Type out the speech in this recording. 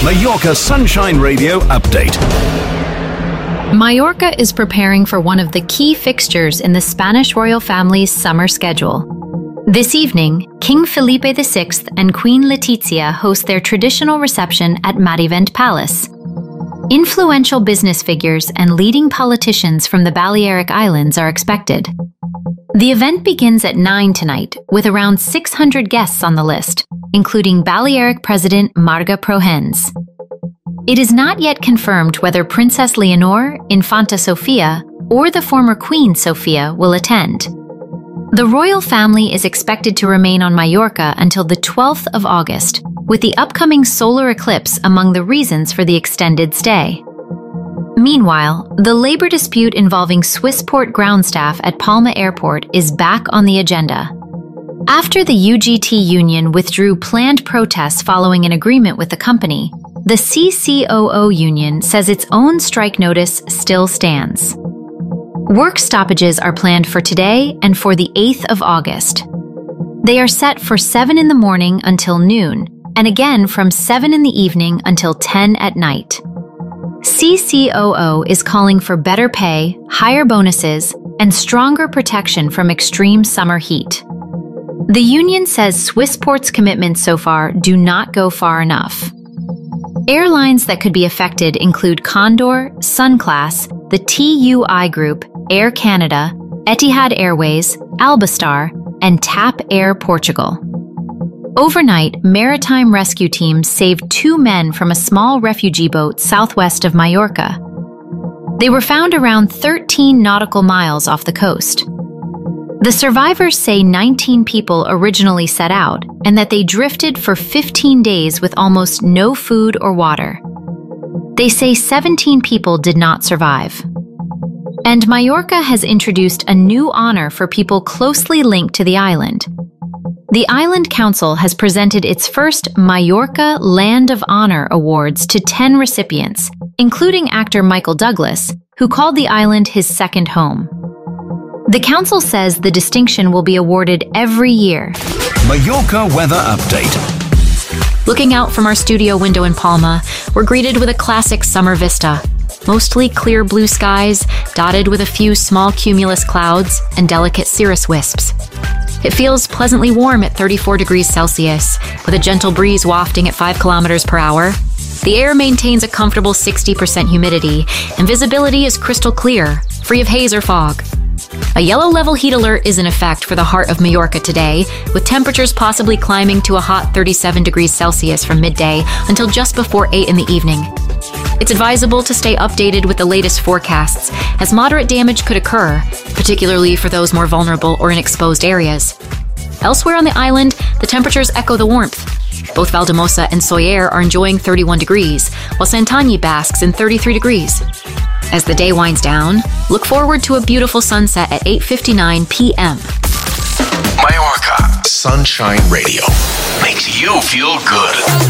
Mallorca Sunshine Radio Update. Mallorca is preparing for one of the key fixtures in the Spanish royal family's summer schedule. This evening, King Felipe VI and Queen Letizia host their traditional reception at Marivent Palace. Influential business figures and leading politicians from the Balearic Islands are expected. The event begins at 9 tonight, with around 600 guests on the list, including Balearic President Marga Prohens. It is not yet confirmed whether Princess Leonor, Infanta Sofia, or the former Queen Sofia will attend. The royal family is expected to remain on Mallorca until the 12th of August, with the upcoming solar eclipse among the reasons for the extended stay. Meanwhile, the labor dispute involving Swissport ground staff at Palma Airport is back on the agenda. After the UGT union withdrew planned protests following an agreement with the company, the CCOO union says its own strike notice still stands. Work stoppages are planned for today and for the 8th of August. They are set for 7 in the morning until noon, and again from 7 in the evening until 10 at night. CCOO is calling for better pay, higher bonuses, and stronger protection from extreme summer heat. The union says Swissport's commitments so far do not go far enough. Airlines that could be affected include Condor, Sunclass, the TUI Group, Air Canada, Etihad Airways, Albastar, and TAP Air Portugal. Overnight, maritime rescue teams saved 2 men from a small refugee boat southwest of Mallorca. They were found around 13 nautical miles off the coast. The survivors say 19 people originally set out and that they drifted for 15 days with almost no food or water. They say 17 people did not survive. And Mallorca has introduced a new honor for people closely linked to the island. The Island Council has presented its first Mallorca Land of Honor Awards to 10 recipients, including actor Michael Douglas, who called the island his second home. The council says the distinction will be awarded every year. Mallorca Weather Update. Looking out from our studio window in Palma, we're greeted with a classic summer vista. Mostly clear blue skies, dotted with a few small cumulus clouds and delicate cirrus wisps. It feels pleasantly warm at 34 degrees Celsius, with a gentle breeze wafting at 5 kilometers per hour. The air maintains a comfortable 60% humidity, and visibility is crystal clear, free of haze or fog. A yellow level heat alert is in effect for the heart of Mallorca today, with temperatures possibly climbing to a hot 37 degrees Celsius from midday until just before 8 in the evening. It's advisable to stay updated with the latest forecasts, as moderate damage could occur, particularly for those more vulnerable or in exposed areas. Elsewhere on the island, the temperatures echo the warmth. Both Valdemosa and Soller are enjoying 31 degrees, while Santany basks in 33 degrees. As the day winds down, look forward to a beautiful sunset at 8:59 p.m. Mallorca Sunshine Radio makes you feel good.